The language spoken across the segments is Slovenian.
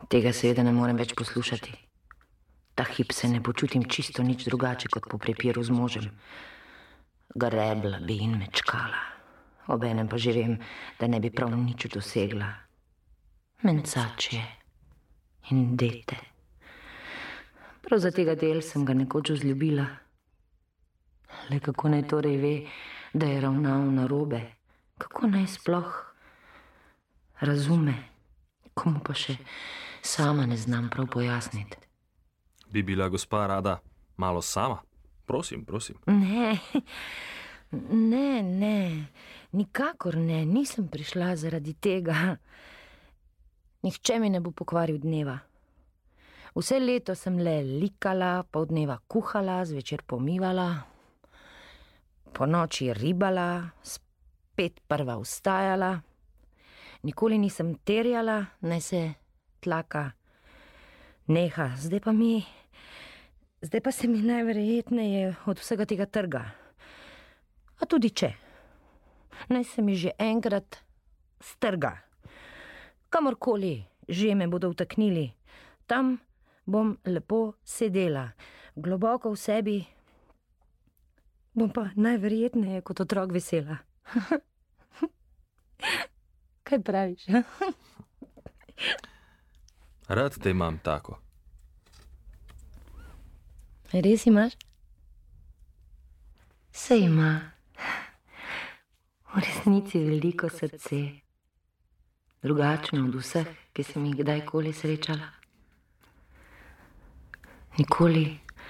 Tega seveda ne morem več poslušati. Ta hip se ne počutim čisto nič drugače kot po prepiru z možem. Grebla bi in mečkala. Obenem pa že vem, da ne bi prav nič dosegla. Mencač je in dete. Prav za tega del sem ga nekoč vzljubila. Le kako naj torej ve, da je ravnal narobe? Kako naj sploh razume, komu pa še sama ne znam prav pojasniti? Bi bila gospa rada malo sama? Prosim. Ne, nikakor ne, nisem prišla zaradi tega. Nihče mi ne bo pokvaril dneva. Vse leto sem le likala, pol dneva kuhala, zvečer pomivala, po noči ribala, spet prva vstajala. Nikoli nisem terjala, naj se tlaka neha. Zdaj pa se mi najverjetneje od vsega tega trga. A tudi če, naj se mi že enkrat strga. Kamorkoli že me bodo vtaknili, tam bom lepo sedela, globoko v sebi, bom pa najverjetneje kot otrok vesela. Kaj praviš? Rad te imam tako. Res imaš? Saj ima. V resnici veliko srce. Drugačno od vseh, ki sem jih kdajkoli srečala. Nikoli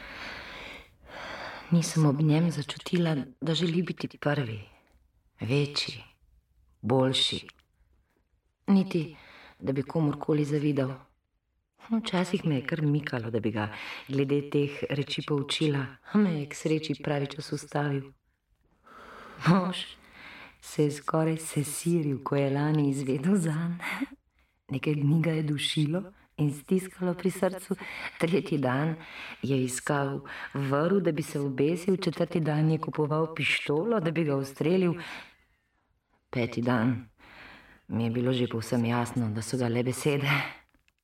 nisem ob njem začutila, da želi biti prvi, večji, boljši. Niti, da bi komurkoli zavidal. Včasih me je kar mikalo, da bi ga glede teh reči poučila, a me je k sreči pravi čas ustavil. Mož se je skoraj sesiril, ko je lani izvedel zanj. Nekaj dni ga je dušilo in stiskalo pri srcu. 3. dan je iskal vrv, da bi se obesil, 4. dan je kupoval pištolo, da bi ga ustrelil. 5. dan mi je bilo že povsem jasno, da so ga le besede.